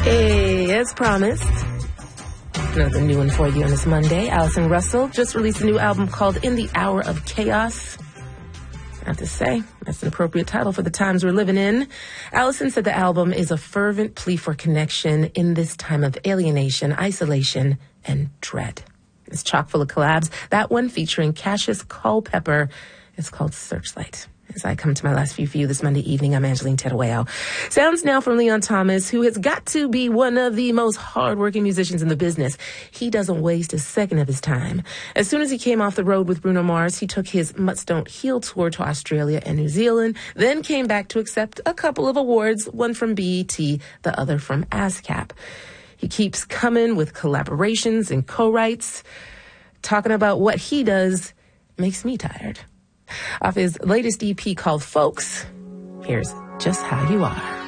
Hey, as promised, another new one for you on this Monday. Allison Russell just released a new album called In the Hour of Chaos. I have to say, that's an appropriate title for the times we're living in. Allison said the album is a fervent plea for connection in this time of alienation, isolation, and dread. It's chock full of collabs. That one featuring Cassius Culpepper is called Searchlight. As I come to my last few for you this Monday evening, I'm Angeline Terueo. Sounds now from Leon Thomas, who has got to be one of the most hardworking musicians in the business. He doesn't waste a second of his time. As soon as he came off the road with Bruno Mars, he took his Mutts Don't Heal tour to Australia and New Zealand, then came back to accept a couple of awards, one from BET, the other from ASCAP. He keeps coming with collaborations and co-writes. Talking about what he does makes me tired. Off his latest EP called Folks, here's Just How You Are.